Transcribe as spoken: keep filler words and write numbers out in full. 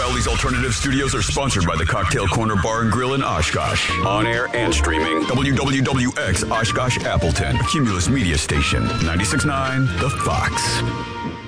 Crowley's Alternative Studios are sponsored by the Cocktail Corner Bar and Grill in Oshkosh. On air and streaming. W W W X Oshkosh Appleton. Cumulus Media Station. ninety-six point nine The Fox.